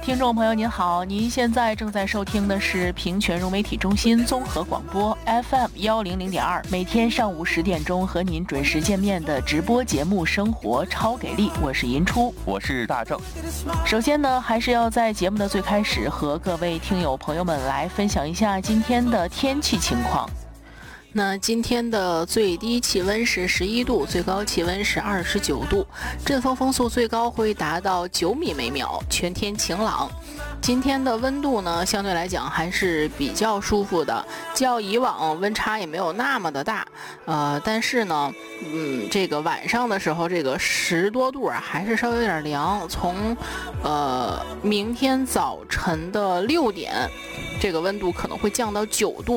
听众朋友您好，您现在正在收听的是平泉融媒体中心综合广播 FM100.2，每天上午10点钟和您准时见面的直播节目《生活超给力》，我是银初， 我是大正。 首先呢，还是要在节目的最开始和各位听友朋友们来分享一下今天的天气情况。那今天的最低气温是11度，最高气温是29度，阵风风速最高会达到9米每秒，全天晴朗。今天的温度呢，相对来讲还是比较舒服的，较以往温差也没有那么的大，但是呢，这个晚上的时候，这个10多度啊，还是稍微有点凉。从明天早晨的6点，这个温度可能会降到9度。